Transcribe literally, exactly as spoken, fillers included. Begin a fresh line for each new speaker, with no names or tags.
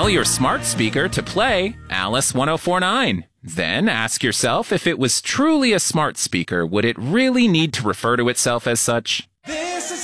tell your smart speaker to play Alice one oh four nine. Then ask yourself if it was truly a smart speaker, would it really need to refer to itself as such?